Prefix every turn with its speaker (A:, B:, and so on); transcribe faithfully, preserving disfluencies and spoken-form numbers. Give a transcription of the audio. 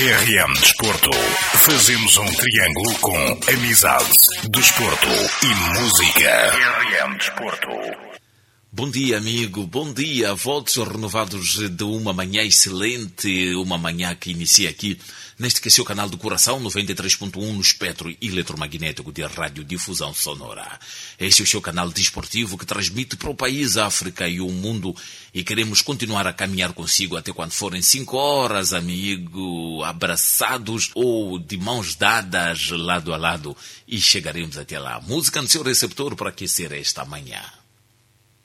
A: R M Desporto. Fazemos um triângulo com amizade, desporto e música. R M Desporto.
B: Bom dia, amigo. Bom dia. Votos renovados de uma manhã excelente, uma manhã que inicia aqui neste que é seu canal do coração, noventa e três ponto um no espectro eletromagnético de radiodifusão sonora. Este é o seu canal desportivo que transmite para o país, a África e o mundo, e queremos continuar a caminhar consigo até quando forem cinco horas, amigo, abraçados ou de mãos dadas, lado a lado, e chegaremos até lá. Música no seu receptor para aquecer esta manhã.